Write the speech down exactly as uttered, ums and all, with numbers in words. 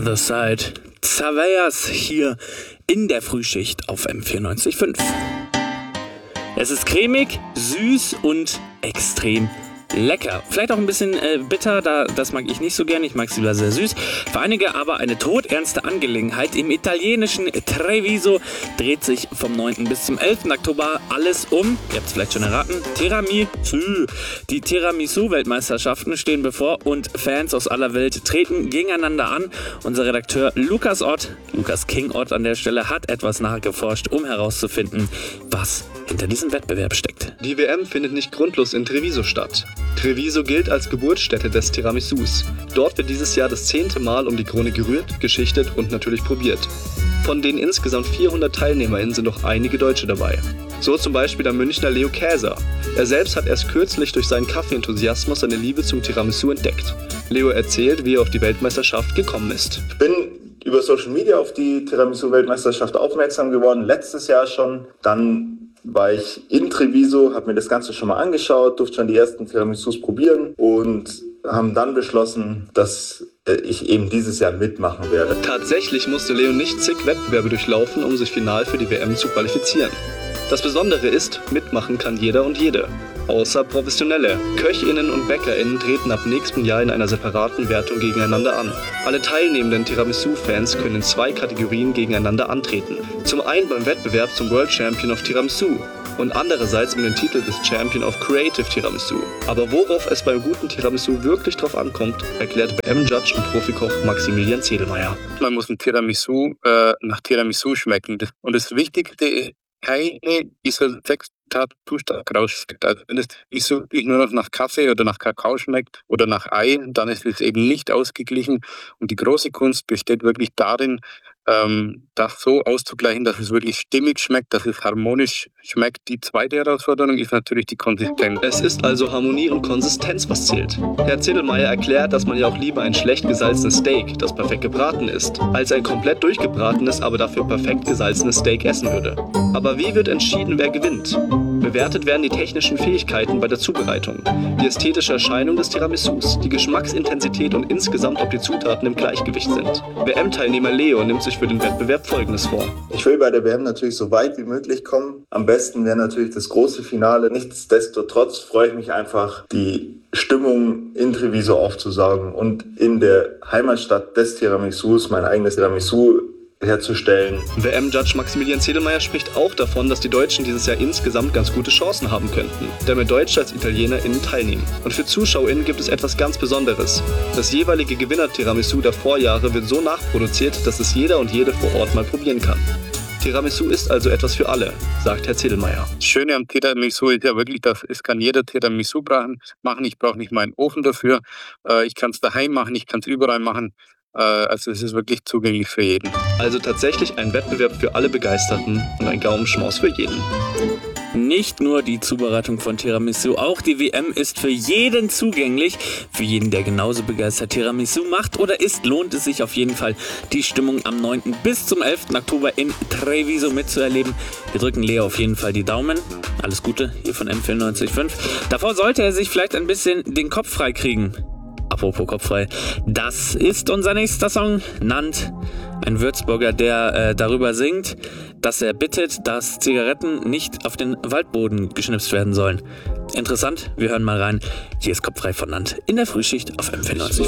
Other Side. Zaveyas hier in der Frühschicht auf M vierundneunzig Komma fünf. Es ist cremig, süß und extrem lecker. Vielleicht auch ein bisschen äh, bitter, da, das mag ich nicht so gerne. Ich mag es lieber sehr süß. Für einige aber eine todernste Angelegenheit. Im italienischen Treviso dreht sich vom neunten bis zum elften Oktober alles um, ihr habt es vielleicht schon erraten, Tiramisu. Die Tiramisu-Weltmeisterschaften stehen bevor und Fans aus aller Welt treten gegeneinander an. Unser Redakteur Lukas Ott, Lukas King Ott an der Stelle, hat etwas nachgeforscht, um herauszufinden, was hinter diesem Wettbewerb steckt. Die W M findet nicht grundlos in Treviso statt. Treviso gilt als Geburtsstätte des Tiramisus. Dort wird dieses Jahr das zehnte Mal um die Krone gerührt, geschichtet und natürlich probiert. Von den insgesamt vierhundert TeilnehmerInnen sind noch einige Deutsche dabei. So zum Beispiel der Münchner Leo Käser. Er selbst hat erst kürzlich durch seinen Kaffee-Enthusiasmus seine Liebe zum Tiramisu entdeckt. Leo erzählt, wie er auf die Weltmeisterschaft gekommen ist. Ich bin über Social Media auf die Tiramisu-Weltmeisterschaft aufmerksam geworden, letztes Jahr schon. Dann war ich in Treviso, habe mir das Ganze schon mal angeschaut, durfte schon die ersten Tiramisus probieren und haben dann beschlossen, dass ich eben dieses Jahr mitmachen werde. Tatsächlich musste Leo nicht zig Wettbewerbe durchlaufen, um sich final für die W M zu qualifizieren. Das Besondere ist, mitmachen kann jeder und jede. Außer Professionelle. KöchInnen und BäckerInnen treten ab nächstem Jahr in einer separaten Wertung gegeneinander an. Alle teilnehmenden Tiramisu-Fans können in zwei Kategorien gegeneinander antreten. Zum einen beim Wettbewerb zum World Champion of Tiramisu und andererseits um den Titel des Champion of Creative Tiramisu. Aber worauf es beim guten Tiramisu wirklich drauf ankommt, erklärt W M-Judge und Profikoch Maximilian Zedelmeier. Man muss ein Tiramisu äh, nach Tiramisu schmecken. Und das Wichtigste ist, keine dieser sechs Zutat rausschmeckt. Also wenn es nicht so wirklich nur noch nach Kaffee oder nach Kakao schmeckt oder nach Ei, dann ist es eben nicht ausgeglichen. Und die große Kunst besteht wirklich darin, ähm, das so auszugleichen, dass es wirklich stimmig schmeckt, dass es harmonisch schmeckt. Die zweite Herausforderung ist natürlich die Konsistenz. Es ist also Harmonie und Konsistenz, was zählt. Herr Zedelmeier erklärt, dass man ja auch lieber ein schlecht gesalzenes Steak, das perfekt gebraten ist, als ein komplett durchgebratenes, aber dafür perfekt gesalzenes Steak essen würde. Aber wie wird entschieden, wer gewinnt? Bewertet werden die technischen Fähigkeiten bei der Zubereitung, die ästhetische Erscheinung des Tiramisus, die Geschmacksintensität und insgesamt, ob die Zutaten im Gleichgewicht sind. W M-Teilnehmer Leo nimmt sich für den Wettbewerb Folgendes vor. Ich will bei der W M natürlich so weit wie möglich kommen. Am besten wäre natürlich das große Finale. Nichtsdestotrotz freue ich mich einfach, die Stimmung in Treviso aufzusaugen und in der Heimatstadt des Tiramisus mein eigenes Tiramisu herzustellen. W M-Judge Maximilian Zedelmeier spricht auch davon, dass die Deutschen dieses Jahr insgesamt ganz gute Chancen haben könnten, da mehr Deutsche als ItalienerInnen teilnehmen. Und für ZuschauerInnen gibt es etwas ganz Besonderes. Das jeweilige Gewinner-Tiramisu der Vorjahre wird so nachproduziert, dass es jeder und jede vor Ort mal probieren kann. Tiramisu ist also etwas für alle, sagt Herr Zedelmeier. Das Schöne am Tiramisu ist ja wirklich, dass es kann jeder Tiramisu machen. Ich brauche nicht meinen Ofen dafür. Ich kann es daheim machen, ich kann es überall machen. Also es ist wirklich zugänglich für jeden. Also tatsächlich ein Wettbewerb für alle Begeisterten und ein Gaumenschmaus für jeden. Nicht nur die Zubereitung von Tiramisu, auch die W M ist für jeden zugänglich. Für jeden, der genauso begeistert Tiramisu macht oder isst, lohnt es sich auf jeden Fall, die Stimmung am neunten bis zum elften Oktober in Treviso mitzuerleben. Wir drücken Leo auf jeden Fall die Daumen. Alles Gute hier von M vierundneunzig Komma fünf. Davor sollte er sich vielleicht ein bisschen den Kopf frei kriegen. Apropos kopffrei, das ist unser nächster Song, Nant, ein Würzburger, der äh, darüber singt, dass er bittet, dass Zigaretten nicht auf den Waldboden geschnipst werden sollen. Interessant, wir hören mal rein. Hier ist Kopffrei von Nant in der Frühschicht auf M vierundneunzig.